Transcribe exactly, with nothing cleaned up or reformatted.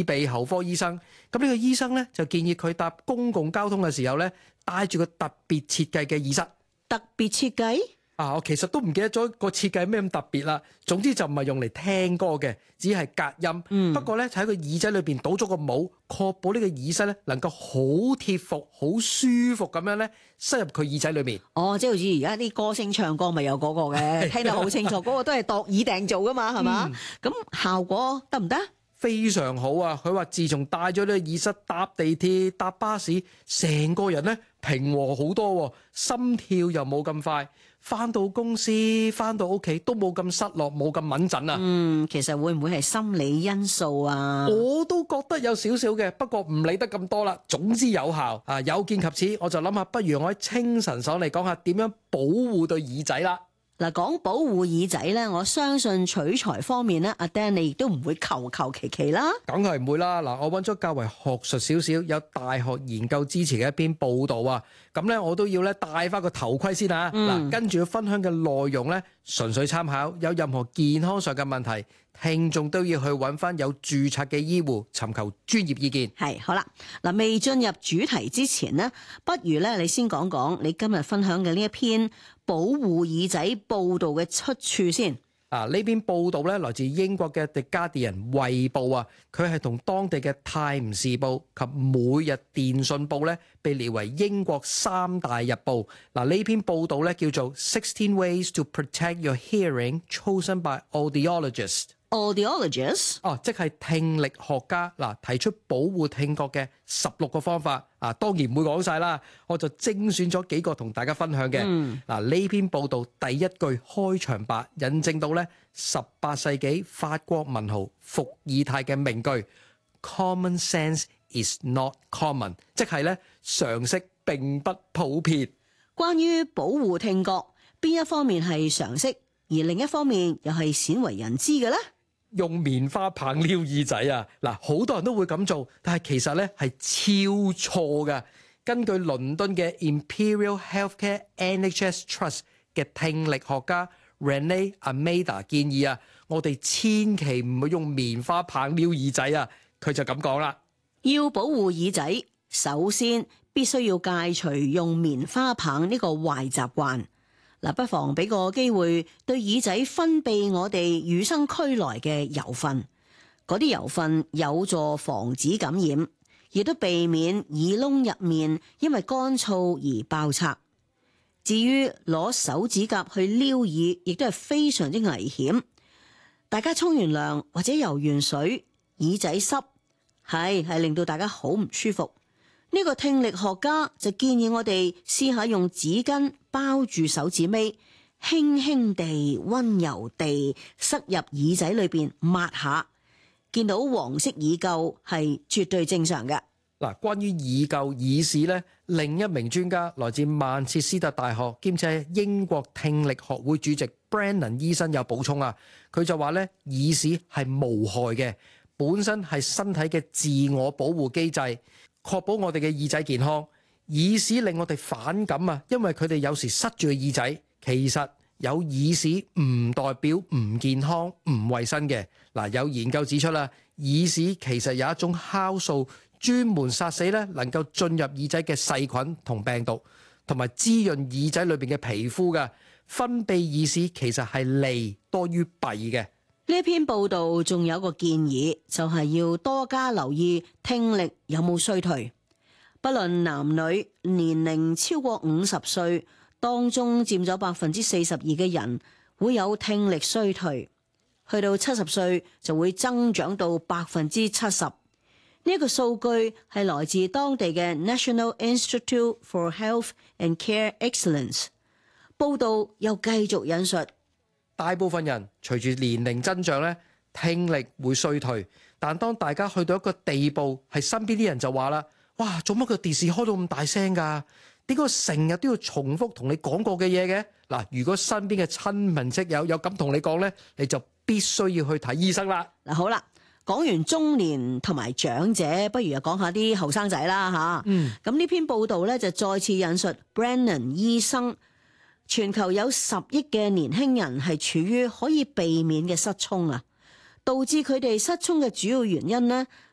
鼻喉科醫生。咁呢個醫生咧就建議佢搭公共交通嘅時候咧，帶住個特別設計嘅耳塞。 特別設計？ 啊，我其實都唔記得咗個設計咩咁特別啦。總之就唔係用嚟聽歌嘅，只係隔音。 嗯、 不過咧就喺個耳仔裏邊倒咗個帽，確保呢個耳塞咧能夠好貼服、好舒服咁樣咧塞入佢耳仔裏面。 哦，即係好似而家啲歌星唱歌咪有嗰個嘅，聽得好清楚，嗰個都係度耳訂做噶嘛，係嘛？咁、嗯、效果得唔得？ 非常好啊！佢話自從戴咗呢個耳塞搭地鐵、搭巴士，成個人咧平和好多，心跳又冇咁快，翻到公司、翻到屋企都冇咁失落、冇咁敏陣啊！ 嗯，其實會唔會係心理因素啊？ 我都覺得有少少嘅，不過唔理得咁多啦。總之有效啊！有見及此，我就諗下，不如我喺清晨爽嚟講下點樣保護對耳仔啦。 嗱，講保護耳仔咧，我相信取材方面咧，阿 Dan 你亦都唔會求求其其啦。 梗係唔會啦。嗱，我揾咗較為學術少少、有大學研究支持嘅一篇報道啊。咁咧，我都要咧戴翻個頭盔先啊。嗱、嗯，跟住要分享嘅內容咧，純粹參考，有任何健康上嘅問題，聽眾都要去揾翻有註冊嘅醫護，尋求專業意見。 係，好啦，嗱，未進入主題之前呢，不如咧你先講講你今日分享嘅呢一篇保護耳仔報道嘅出處先。 啊，呢篇報道咧來自英國嘅《The Guardian》衛報啊，佢係同當地嘅《泰晤士報》及《每日電訊報》咧被列為英國三大日報。嗱，呢篇報道咧叫做《Sixteen Ways to Protect Your Hearing Chosen by Audiologists》。 Audiologist 哦，即係聽力學家嗱，提出保護聽覺嘅十六個方法啊，當然唔會講晒啦，我就精選咗幾個同大家分享嘅。嗱、嗯，呢篇報道第一句開場白引證到咧十八世紀法國文豪伏爾泰嘅名句 ：Common sense is not common， 即係咧常識並不普遍。 關於保護聽覺，邊一方面係常識，而另一方面又係鮮為人知嘅咧？ 用棉花棒撩耳仔啊！嗱，好多人都會咁做，但係其實咧係超錯㗎。根據倫敦嘅 Imperial Healthcare N H S Trust 嘅聽力學家 Renee Almeida 建議啊，我哋千祈唔好用棉花棒撩耳仔啊！佢就咁講啦， 要保護耳仔，首先必須要戒除用棉花棒呢個壞習慣。嗱，不妨俾個機會對耳仔分泌我哋與生俱來嘅油分，嗰啲油分有助防止感染，亦都避免耳窿入面因為乾燥而爆拆。至於攞手指甲去撩耳，亦都係非常之危險。大家沖完涼或者游完水，耳仔濕，係係令到大家好唔舒服。呢個聽力學家就建議我哋試下用紙巾包住手指尾，輕輕地、溫柔地塞入耳仔裏邊抹下。見到黃色耳垢係絕對正常嘅。 嗱，關於耳垢耳屎咧，另一名專家來自曼徹斯特大學，兼且係英國聽力學會主席 Brennan 醫生有補充啊，佢就話咧耳屎係無害嘅，本身係身體嘅自我保護機制。確保我哋嘅耳仔健康，耳屎令我哋反感啊，因為佢哋有時塞住個耳仔。其實有耳屎唔代表唔健康、唔衛生嘅。嗱，有研究指出啦，耳屎其實有一種酵素，專門殺死咧能夠進入耳仔嘅細菌同病毒，同埋滋潤耳仔裏邊嘅皮膚嘅。分泌耳屎其實係利多於弊嘅。 呢篇報道仲有個建議，就係要多加留意聽力有冇衰退。不論男女，年齡超過五十歲，當中佔咗百分之四十二嘅人會有聽力衰退，去到七十歲就會增長到百分之七十。呢個數據係來自當地嘅 National Institute for Health and Care Excellence。報道又繼續引述。 大部分人隨住年齡增長咧，聽力會衰退。但當大家去到一個地步，係身邊啲人就話啦：哇，做乜個電視開到咁大聲㗎？點解成日都要重複同你講過嘅嘢嘅？嗱，如果身邊嘅親朋戚友有咁同你講咧，你就必須要去睇醫生啦。 嗱，好啦，講完中年同埋長者，不如又講下啲後生仔啦嚇。嗯，咁呢篇報道咧就再次引述 Brennan 醫生。全球有十億嘅年輕人係處於可以避免嘅失聰啊，導致佢哋失聰嘅主要原因呢，